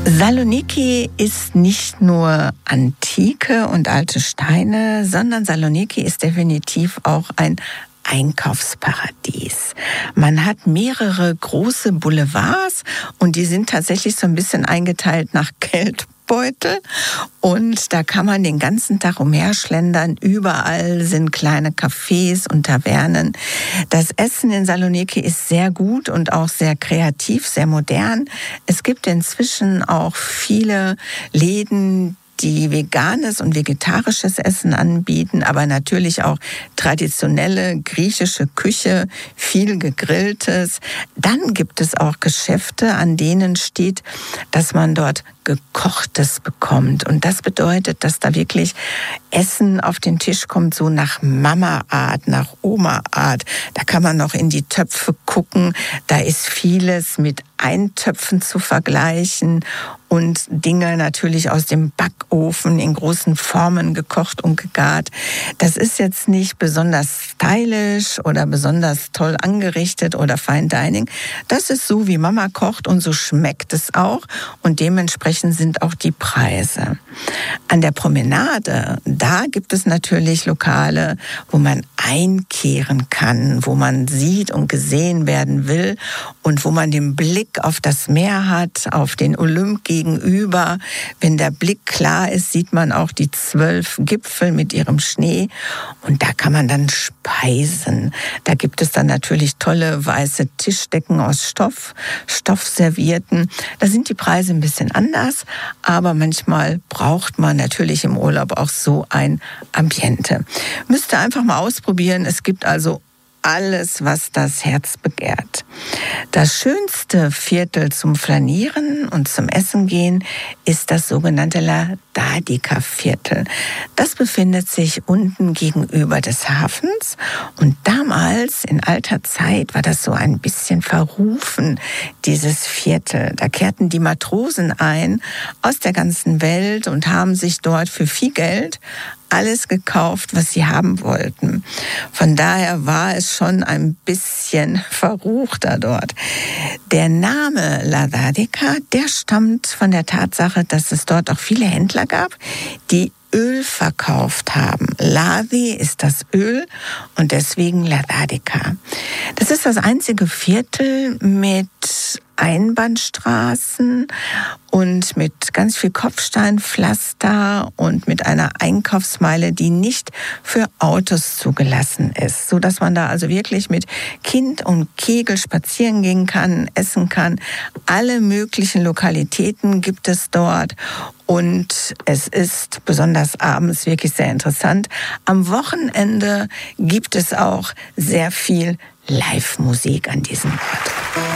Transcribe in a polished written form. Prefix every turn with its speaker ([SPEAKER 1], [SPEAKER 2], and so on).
[SPEAKER 1] Saloniki ist nicht nur Antike und alte Steine, sondern Saloniki ist definitiv auch ein Einkaufsparadies. Man hat mehrere große Boulevards und die sind tatsächlich so ein bisschen eingeteilt nach Geldbeutel. Und da kann man den ganzen Tag umherschlendern. Überall sind kleine Cafés und Tavernen. Das Essen in Saloniki ist sehr gut und auch sehr kreativ, sehr modern. Es gibt inzwischen auch viele Läden, die veganes und vegetarisches Essen anbieten, aber natürlich auch traditionelle griechische Küche, viel Gegrilltes. Dann gibt es auch Geschäfte, an denen steht, dass man dort Gekochtes bekommt. Und das bedeutet, dass da wirklich Essen auf den Tisch kommt, so nach Mama-Art, nach Oma-Art. Da kann man noch in die Töpfe gucken. Da ist vieles mit Eintöpfen zu vergleichen und Dinge natürlich aus dem Backofen in großen Formen gekocht und gegart. Das ist jetzt nicht besonders stylisch oder besonders toll angerichtet oder Fine Dining. Das ist so, wie Mama kocht und so schmeckt es auch und dementsprechend sind auch die Preise. An der Promenade, da gibt es natürlich Lokale, wo man einkehren kann, wo man sieht und gesehen werden will und wo man den Blick auf das Meer hat, auf den Olymp gegenüber. Wenn der Blick klar ist, sieht man auch die 12 Gipfel mit ihrem Schnee und da kann man dann speisen. Da gibt es dann natürlich tolle weiße Tischdecken aus Stoffservietten. Da sind die Preise ein bisschen anders, aber manchmal braucht man natürlich im Urlaub auch so ein Ambiente. Müsst ihr einfach mal ausprobieren. Es gibt also alles, was das Herz begehrt. Das schönste Viertel zum Flanieren und zum Essen gehen ist das sogenannte Ladadica-Viertel. Das befindet sich unten gegenüber des Hafens und damals, in alter Zeit, war das so ein bisschen verrufen, dieses Viertel. Da kehrten die Matrosen ein aus der ganzen Welt und haben sich dort für viel Geld alles gekauft, was sie haben wollten. Von daher war es schon ein bisschen verruchter dort. Der Name Ladadica, der stammt von der Tatsache, dass es dort auch viele Händler gab, die Öl verkauft haben. Ladi ist das Öl und deswegen Ladadica. Das ist das einzige Viertel mit Einbahnstraßen und mit ganz viel Kopfsteinpflaster und mit einer Einkaufsmeile, die nicht für Autos zugelassen ist, so dass man da also wirklich mit Kind und Kegel spazieren gehen kann, essen kann. Alle möglichen Lokalitäten gibt es dort und es ist besonders abends wirklich sehr interessant. Am Wochenende gibt es auch sehr viel Live-Musik an diesem Ort.